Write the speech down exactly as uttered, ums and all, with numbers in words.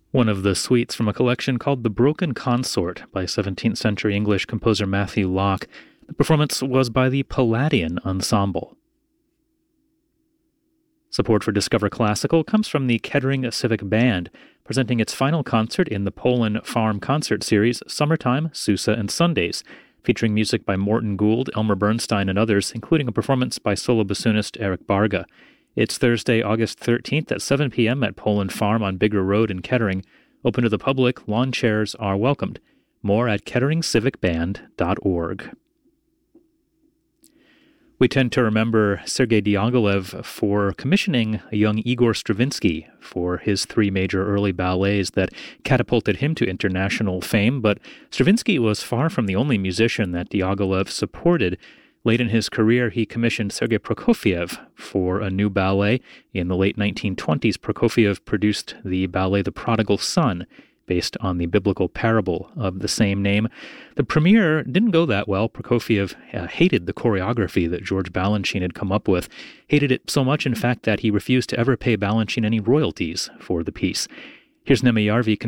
One of the suites from a collection called The Broken Consort by seventeenth century English composer Matthew Locke. The performance was by the Palladian Ensemble. Support for Discover Classical comes from the Kettering Civic Band, presenting its final concert in the Poland Farm Concert Series, Summertime, Sousa, and Sundays, featuring music by Morton Gould, Elmer Bernstein, and others, including a performance by solo bassoonist Eric Barga. It's Thursday, August thirteenth at seven p.m. at Poland Farm on Bigger Road in Kettering. Open to the public, lawn chairs are welcomed. More at kettering civic band dot org. We tend to remember Sergei Diaghilev for commissioning a young Igor Stravinsky for his three major early ballets that catapulted him to international fame, but Stravinsky was far from the only musician that Diaghilev supported. Late in his career, he commissioned Sergei Prokofiev for a new ballet. In the late nineteen twenties, Prokofiev produced the ballet The Prodigal Son, based on the biblical parable of the same name. The premiere didn't go that well. Prokofiev uh, hated the choreography that George Balanchine had come up with, hated it so much, in fact, that he refused to ever pay Balanchine any royalties for the piece. Here's Nemi Yarvi